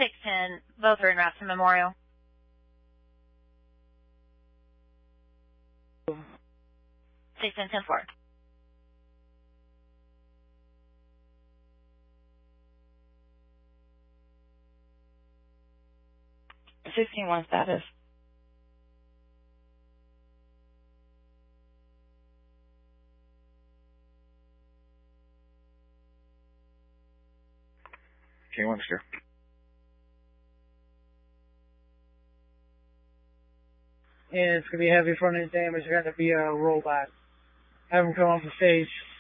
610, both are in route to Memorial. 610, 10-4. $16-1 status. Okay, one sir. And it's going to be heavy front end damage. There's going to be a rollback. Have him come off the stage.